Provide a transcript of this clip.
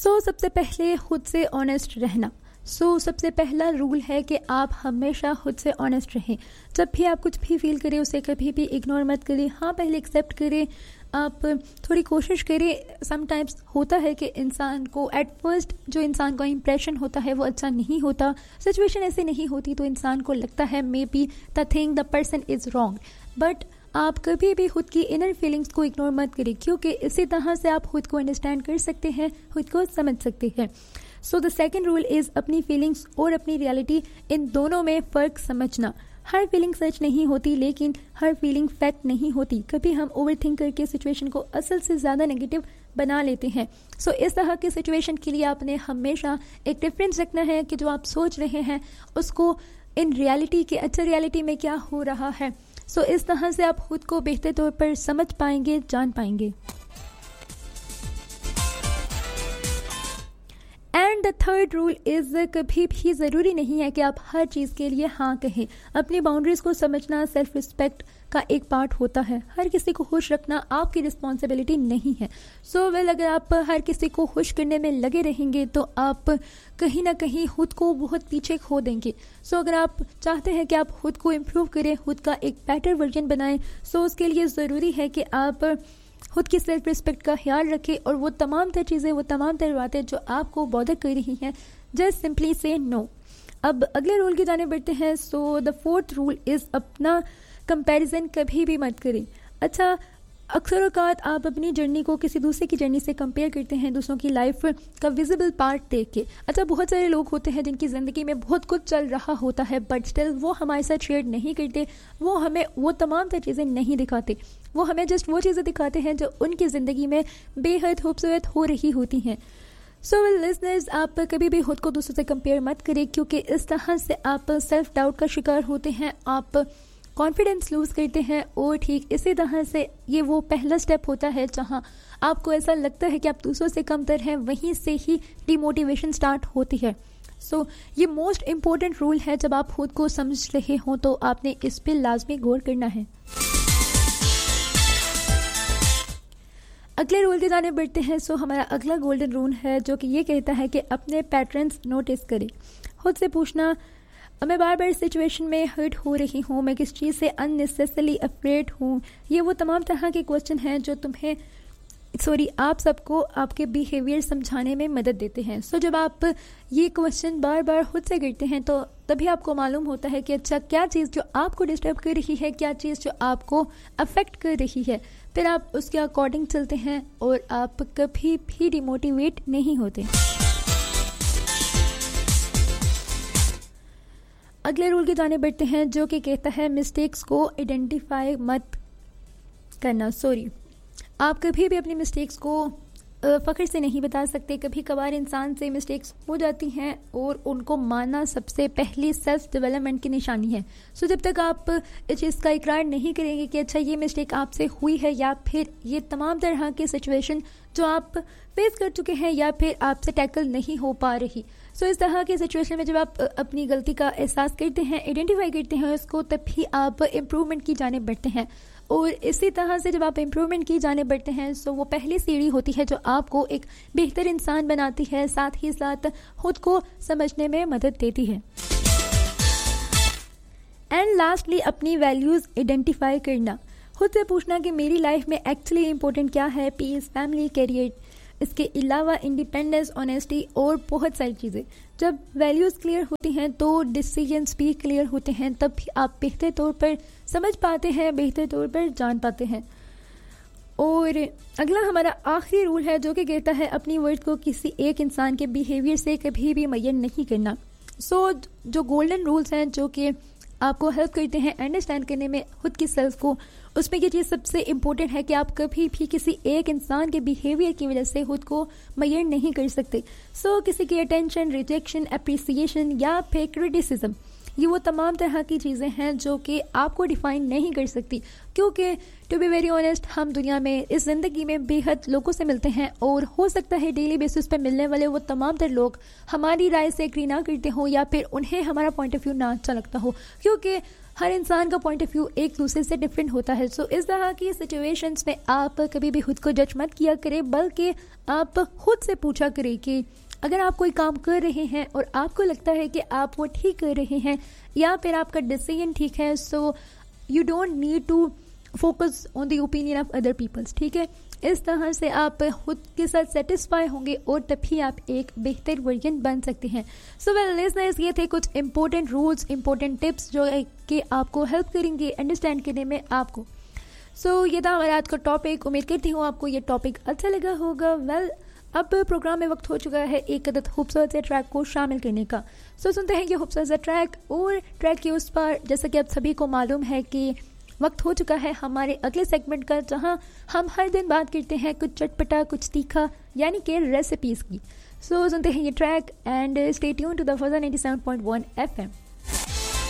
सबसे पहले खुद से ऑनेस्ट रहना। सबसे पहला रूल है कि आप हमेशा खुद से ऑनेस्ट रहें। जब भी आप कुछ भी फील करें उसे कभी भी इग्नोर मत करें। हाँ, पहले एक्सेप्ट करें, आप थोड़ी कोशिश करें। समटाइम्स होता है कि इंसान को एट फर्स्ट जो इंसान का इंप्रेशन होता है वो अच्छा नहीं होता, सिचुएशन ऐसे नहीं होती तो इंसान को लगता है may be the thing the person is wrong, but आप कभी भी खुद की इनर फीलिंग्स को इग्नोर मत करें, क्योंकि इसी तरह से आप खुद को अंडरस्टैंड कर सकते हैं, खुद को समझ सकते हैं। द सेकेंड रूल इज़ अपनी फीलिंग्स और अपनी रियलिटी इन दोनों में फ़र्क समझना। हर फीलिंग सच नहीं होती, लेकिन हर फीलिंग फैक्ट नहीं होती। कभी हम ओवर थिंक करके सिचुएशन को असल से ज़्यादा नेगेटिव बना लेते हैं। इस तरह की सिचुएशन के लिए आपने हमेशा एक डिफरेंस रखना है कि जो आप सोच रहे हैं उसको इन रियलिटी के अच्छा रियलिटी में क्या हो रहा है। इस तरह से आप खुद को बेहतर तौर पर समझ पाएंगे, जान पाएंगे। And the third rule is कभी भी ज़रूरी नहीं है कि आप हर चीज़ के लिए हाँ कहें। अपनी बाउंड्रीज़ को समझना सेल्फ रिस्पेक्ट का एक पार्ट होता है। हर किसी को खुश रखना आपकी रिस्पॉन्सिबिलिटी नहीं है। अगर आप हर किसी को खुश करने में लगे रहेंगे तो आप कहीं ना कहीं खुद को बहुत पीछे खो देंगे। अगर आप चाहते हैं कि आप खुद को इम्प्रूव करें, खुद का एक बेटर वर्जन बनाएं, उसके लिए ज़रूरी है कि आप खुद की सेल्फ रिस्पेक्ट का ख्याल रखें और वो तमाम तर चीज़ें, वो तमाम तर बातें जो आपको बॉदर कर रही हैं, जस्ट सिंपली से नो। अब अगले रूल की जाने बढ़ते हैं। द फोर्थ रूल इज़ अपना कंपैरिजन कभी भी मत करें। अच्छा, अक्सर औकात आप अपनी जर्नी को किसी दूसरे की जर्नी से कंपेयर करते हैं, दूसरों की लाइफ का विजिबल पार्ट देख के। अच्छा, बहुत सारे लोग होते हैं जिनकी ज़िंदगी में बहुत कुछ चल रहा होता है, बट स्टिल वो हमारे साथ शेयर नहीं करते, वो हमें वो तमाम तर चीज़ें नहीं दिखाते, वो हमें जस्ट वो चीज़ें दिखाते हैं जो उनकी ज़िंदगी में बेहद खूबसूरत हो रही होती हैं। लिसनर्स, आप कभी भी खुद को दूसरों से कंपेयर मत करें, क्योंकि इस तरह से आप सेल्फ डाउट का शिकार होते हैं, आप कॉन्फिडेंस लूज़ करते हैं, और ठीक इसी तरह से ये वो पहला स्टेप होता है जहां आपको ऐसा लगता है कि आप दूसरों से कमतर हैं, वहीं से ही डिमोटिवेशन स्टार्ट होती है। ये मोस्ट इम्पोर्टेंट रूल है। जब आप खुद को समझ रहे हो तो आपने इस पर लाजमी गौर करना है। अगले रूल की जाने बढ़ते हैं। हमारा अगला गोल्डन रूल है जो कि ये कहता है कि अपने पैटर्न्स नोटिस करें। खुद से पूछना, मैं बार बार सिचुएशन में हर्ट हो रही हूँ, मैं किस चीज़ से अननेसेसरली अफ्रेड हूँ। ये वो तमाम तरह के क्वेश्चन हैं जो आप सबको आपके बिहेवियर समझाने में मदद देते हैं। जब आप ये क्वेश्चन बार बार खुद से करते हैं तो तभी आपको मालूम होता है कि अच्छा क्या चीज़ जो आपको डिस्टर्ब कर रही है, क्या चीज़ जो आपको अफेक्ट कर रही है। फिर आप उसके अकॉर्डिंग चलते हैं और आप कभी भी डिमोटिवेट नहीं होते। अगले रूल की जाने बढ़ते हैं जो कि कहता है मिस्टेक्स को आइडेंटिफाई मत करना। आप कभी भी अपनी मिस्टेक्स को फ़ख्र से नहीं बता सकते। कभी कभार इंसान से मिस्टेक्स हो जाती हैं और उनको मानना सबसे पहली सेल्फ डेवलपमेंट की निशानी है। जब तक आप इस चीज़ का इकरार नहीं करेंगे कि अच्छा ये मिस्टेक आपसे हुई है, या फिर ये तमाम तरह की सिचुएशन जो आप फेस कर चुके हैं या फिर आपसे टैकल नहीं हो पा रही, इस तरह की सिचुएशन में जब आप अपनी गलती का एहसास करते हैं, आइडेंटिफाई करते हैं उसको, तभी आप इम्प्रूवमेंट की जाने बढ़ते हैं। और इसी तरह से जब आप इम्प्रूवमेंट की जाने बढ़ते हैं वो पहली सीढ़ी होती है जो आपको एक बेहतर इंसान बनाती है, साथ ही साथ खुद को समझने में मदद देती है। एंड लास्टली, अपनी वैल्यूज़ आइडेंटिफाई करना। खुद से पूछना कि मेरी लाइफ में एक्चुअली इम्पोर्टेंट क्या है, पीस, फैमिली, करियर, इसके अलावा इंडिपेंडेंस, ऑनेस्टी और बहुत सारी चीज़ें। जब वैल्यूज़ क्लियर होती हैं तो डिसीजंस भी क्लियर होते हैं, तब भी आप बेहतर तौर पर समझ पाते हैं, बेहतर तौर पर जान पाते हैं। और अगला हमारा आखिरी रूल है जो कि कहता है अपनी वर्थ को किसी एक इंसान के बिहेवियर से कभी भी मुय्यन नहीं करना। जो गोल्डन रूल्स हैं जो कि आपको हेल्प करते हैं अंडरस्टैंड करने में खुद की सेल्फ को, उसमें ये चीज़ सबसे इम्पोर्टेंट है कि आप कभी भी किसी एक इंसान के बिहेवियर की वजह से खुद को मुय्यर नहीं कर सकते। किसी की अटेंशन, रिजेक्शन, अप्रिसिएशन या फिर क्रिटिसिज्म, ये वो तमाम तरह की चीज़ें हैं जो कि आपको डिफाइन नहीं कर सकती, क्योंकि टू बी वेरी ऑनेस्ट हम दुनिया में, इस ज़िंदगी में बेहद लोगों से मिलते हैं और हो सकता है डेली बेसिस पे मिलने वाले वो तमाम तर लोग हमारी राय से एग्री ना करते हो या फिर उन्हें हमारा पॉइंट ऑफ व्यू ना अच्छा लगता हो, क्योंकि हर इंसान का पॉइंट ऑफ व्यू एक दूसरे से डिफरेंट होता है। सो इस तरह की सिचुएशंस में आप कभी भी खुद को जज मत किया करें, बल्कि आप खुद से पूछा करें कि अगर आप कोई काम कर रहे हैं और आपको लगता है कि आप वो ठीक कर रहे हैं या फिर आपका डिसीजन ठीक है, so you don't need to focus on the opinion of other peoples. ठीक है, इस तरह से आप खुद के साथ सेटिस्फाई होंगे और तभी आप एक बेहतर वर्जन बन सकते हैं। सो वेल लिसनर्स, ये थे कुछ इंपॉर्टेंट रूल्स, इंपॉर्टेंट टिप्स जो कि आपको हेल्प करेंगे अंडरस्टैंड करने में आपको। सो ये था हमारा आज का टॉपिक। उम्मीद करती हूँ आपको ये टॉपिक अच्छा लगा होगा। वेल अब प्रोग्राम में वक्त हो चुका है एक अदद खूबसूरत से ट्रैक को शामिल करने का। सो सुनते हैं ये खूबसूरत सा ट्रैक, और ट्रैक के उस पर जैसा कि आप सभी को मालूम है कि वक्त हो चुका है हमारे अगले सेगमेंट का, जहां हम हर दिन बात करते हैं कुछ चटपटा कुछ तीखा, यानी कि रेसिपीज़ की। सो सुनते हैं ये track and stay tuned to the फज़ा 97.1 FM।